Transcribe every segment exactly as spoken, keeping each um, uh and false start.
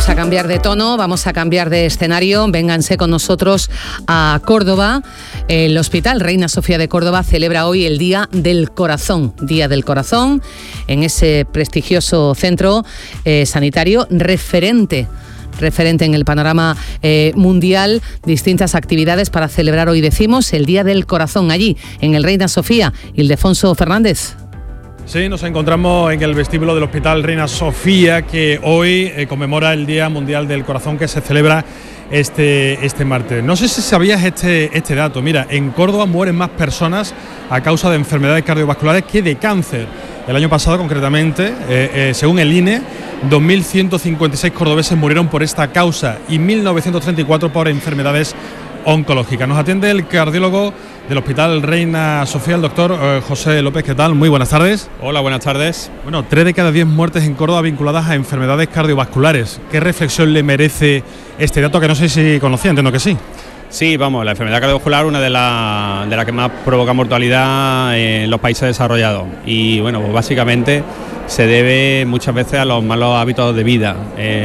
Vamos a cambiar de tono, vamos a cambiar de escenario. Vénganse con nosotros a Córdoba. El Hospital Reina Sofía de Córdoba celebra hoy el Día del Corazón. Día del Corazón en ese prestigioso centro eh, sanitario referente. referente en el panorama eh, mundial, distintas actividades para celebrar hoy, decimos, el Día del Corazón allí, en el Reina Sofía. Ildefonso Fernández. Sí, nos encontramos en el vestíbulo del Hospital Reina Sofía, que hoy eh, conmemora el Día Mundial del Corazón, que se celebra este, este martes. No sé si sabías este, este dato. Mira, en Córdoba mueren más personas a causa de enfermedades cardiovasculares que de cáncer. El año pasado, concretamente, eh, eh, según el I N E, dos mil ciento cincuenta y seis cordobeses murieron por esta causa y mil novecientos treinta y cuatro por enfermedades oncológicas. Nos atiende el cardiólogo del Hospital Reina Sofía, el doctor eh, José López. ¿Qué tal? Muy buenas tardes. Hola, buenas tardes. Bueno, tres de cada diez muertes en Córdoba vinculadas a enfermedades cardiovasculares. ¿Qué reflexión le merece este dato, que no sé si conocía? Entiendo que sí. Sí, vamos, la enfermedad cardiovascular, una de las de la que más provoca mortalidad en los países desarrollados. Y bueno, pues básicamente se debe muchas veces a los malos hábitos de vida.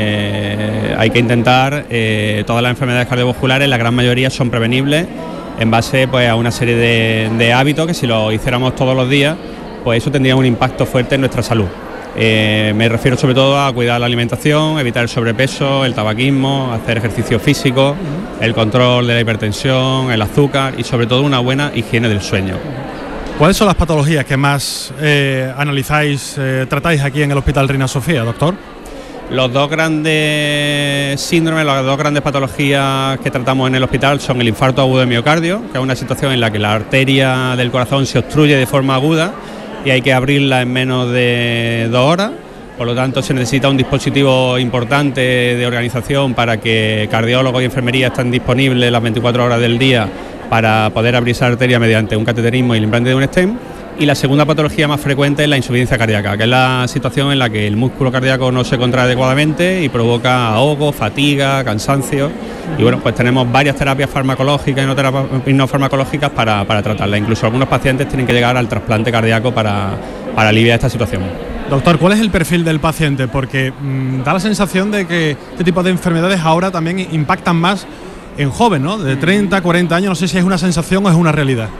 Eh, hay que intentar, eh, todas las enfermedades cardiovasculares, la gran mayoría son prevenibles en base pues a una serie de, de hábitos que si lo hiciéramos todos los días, pues eso tendría un impacto fuerte en nuestra salud. Eh, me refiero sobre todo a cuidar la alimentación, evitar el sobrepeso, el tabaquismo, hacer ejercicio físico, el control de la hipertensión, el azúcar y sobre todo una buena higiene del sueño. ¿Cuáles son las patologías que más eh, analizáis, eh, tratáis aquí en el Hospital Reina Sofía, doctor? Los dos grandes síndromes, las dos grandes patologías que tratamos en el hospital son el infarto agudo de miocardio, que es una situación en la que la arteria del corazón se obstruye de forma aguda y hay que abrirla en menos de dos horas. Por lo tanto, se necesita un dispositivo importante de organización para que cardiólogos y enfermería estén disponibles las veinticuatro horas del día para poder abrir esa arteria mediante un cateterismo y el implante de un stent. Y la segunda patología más frecuente es la insuficiencia cardíaca, que es la situación en la que el músculo cardíaco no se contrae adecuadamente y provoca ahogo, fatiga, cansancio. Y bueno, pues tenemos varias terapias farmacológicas y no, terapias, y no farmacológicas para, para tratarla. Incluso algunos pacientes tienen que llegar al trasplante cardíaco para, para aliviar esta situación. Doctor, ¿cuál es el perfil del paciente? Porque mmm, da la sensación de que este tipo de enfermedades ahora también impactan más en jóvenes, ¿no? De treinta, cuarenta años. No sé si es una sensación o es una realidad.